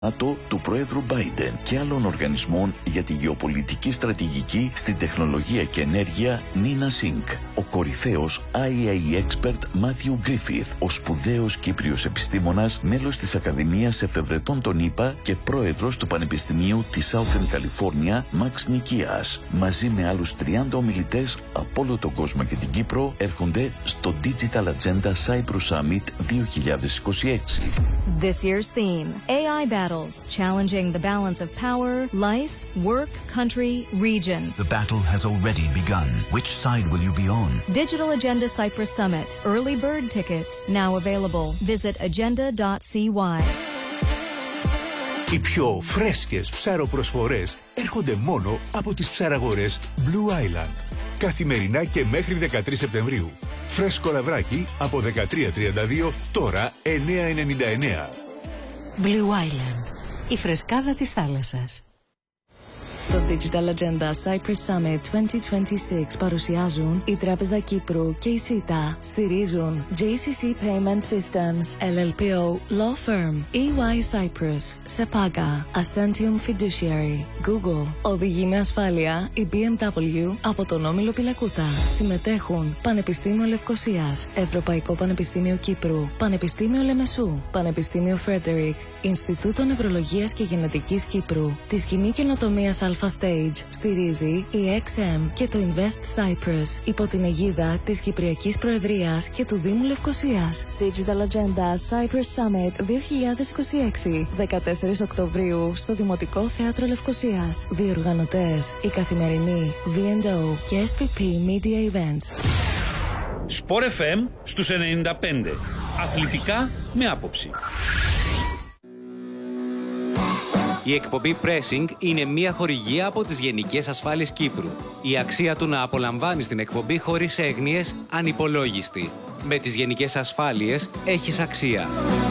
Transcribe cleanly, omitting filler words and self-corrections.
ΝΑΤΟ του Προέδρου Biden και άλλων οργανισμών για τη γεωπολιτική στρατηγική στην τεχνολογία και ενέργεια Νίνα Σινκ. Ο κορυφαίος IAEA expert Μάθιου Γκρίφιθ, ο σπουδαίος Κύπριος επιστήμονας, μέλος της Ακαδημίας Εφευρετών των ΗΠΑ και πρόεδρος του Πανεπιστημίου της Southern California, Μαξ Νικίας. Μαζί με άλλους 30 ομιλητές από όλο τον κόσμο και την Κύπρο έρχονται στο Digital Agenda Cyprus Summit 2026. This year's theme, AI battles, challenging the balance of power, life, work, country, region. The battle has already begun. Which side will you be on? Digital Agenda Cyprus Summit. Early bird tickets now available. Visit agenda.cy. Οι πιο φρέσκες ψαροπροσφορές έρχονται μόνο από τις ψαραγορές Blue Island. Καθημερινά και μέχρι 13 Σεπτεμβρίου. Φρέσκο λαβράκι από 13.32, τώρα 9.99. Blue Island, η φρεσκάδα της θάλασσας. Το Digital Agenda Cyprus Summit 2026 παρουσιάζουν η Τράπεζα Κύπρου και η ΣΥΤΑ. Στηρίζουν JCC Payment Systems, LLPO, Law Firm, EY Cyprus, Sepaga, Ascentium Fiduciary, Google. Οδηγεί με ασφάλεια η BMW από τον Όμιλο Πυλακούτα. Συμμετέχουν Πανεπιστήμιο Λευκωσίας, Ευρωπαϊκό Πανεπιστήμιο Κύπρου, Πανεπιστήμιο Λεμεσού, Πανεπιστήμιο Φρέντερικ, Ινστιτούτο Νευρολογίας και Γενετικής Κύπρου. Τη σκηνή καινοτομίας Alpha Stage στηρίζει η XM και το Invest Cyprus υπό την αιγίδα της Κυπριακής Προεδρίας και του Δήμου Λευκωσίας. Digital Agenda Cyprus Summit 2026, 14 Οκτωβρίου στο Δημοτικό Θέατρο Λευκωσίας. Διοργανωτές η Καθημερινή, V&O και SPP Media Events. Sport FM στους 95. Αθλητικά με άποψη. Η εκπομπή Pressing είναι μια χορηγία από τις Γενικές Ασφάλειες Κύπρου. Η αξία του να απολαμβάνεις την εκπομπή χωρίς έγνοιες ανυπολόγιστη. Με τις Γενικές Ασφάλειες έχεις αξία.